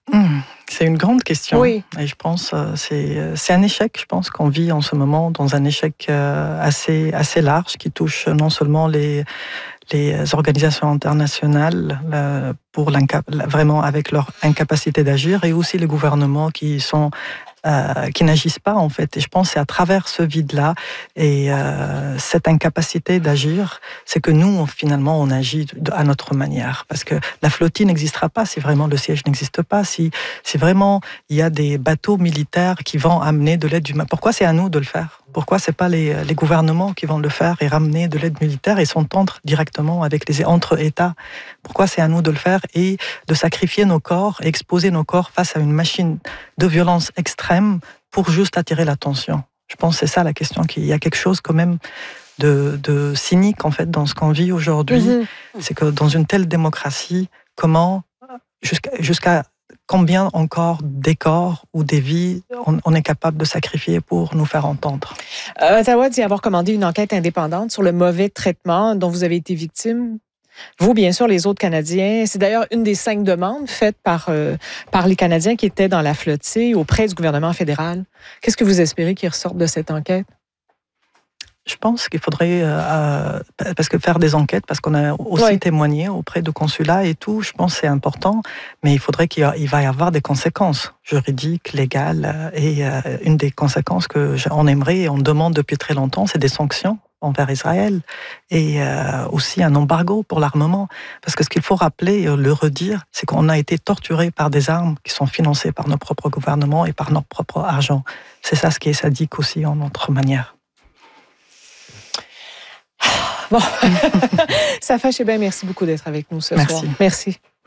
C'est une grande question. Oui. Et je pense c'est un échec, je pense, qu'on vit en ce moment, dans un échec assez large qui touche non seulement les organisations internationales pour vraiment avec leur incapacité d'agir, et aussi les gouvernements qui n'agissent pas, en fait. Et je pense que c'est à travers ce vide-là et cette incapacité d'agir, c'est que nous, finalement, on agit à notre manière. Parce que la flottille n'existera pas si vraiment le siège n'existe pas, si vraiment il y a des bateaux militaires qui vont amener de l'aide humaine. Pourquoi c'est à nous de le faire? Pourquoi c'est pas les gouvernements qui vont le faire et ramener de l'aide militaire et s'entendre directement entre États? Pourquoi c'est à nous de le faire et de sacrifier nos corps, et exposer nos corps face à une machine de violence extrême pour juste attirer l'attention? Je pense que c'est ça la question. Il y a quelque chose quand même de cynique, en fait, dans ce qu'on vit aujourd'hui. C'est que dans une telle démocratie, comment, jusqu'à combien encore des corps ou des vies on est capable de sacrifier pour nous faire entendre? Ottawa dit avoir commandé une enquête indépendante sur le mauvais traitement dont vous avez été victime. Vous, bien sûr, les autres Canadiens. C'est d'ailleurs une des 5 demandes faites par les Canadiens qui étaient dans la flottille auprès du gouvernement fédéral. Qu'est-ce que vous espérez qu'il ressorte de cette enquête? Je pense qu'il faudrait, parce que faire des enquêtes, parce qu'on a aussi témoigné auprès de consulats et tout, je pense que c'est important, mais il faudrait qu'il va y avoir des conséquences juridiques, légales, et une des conséquences qu'on aimerait et on demande depuis très longtemps, c'est des sanctions envers Israël et aussi un embargo pour l'armement. Parce que ce qu'il faut rappeler et le redire, c'est qu'on a été torturés par des armes qui sont financées par nos propres gouvernements et par notre propre argent. C'est ça ce qui est sadique aussi en notre manière. Bon, Safa Chebin, merci beaucoup d'être avec nous ce soir. Merci.